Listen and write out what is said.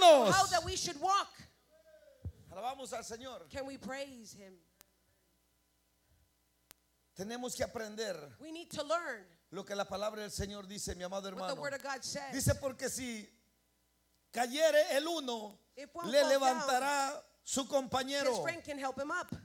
caminos. how that we should walk. Alabamos al Señor. Can we praise Him? Tenemos que aprender We need to learn lo que la palabra del Señor dice, mi amado what the hermano. Word of God says. Dice, porque si cayere el uno, If one le falls down, levantará su his compañero. friend can help him up.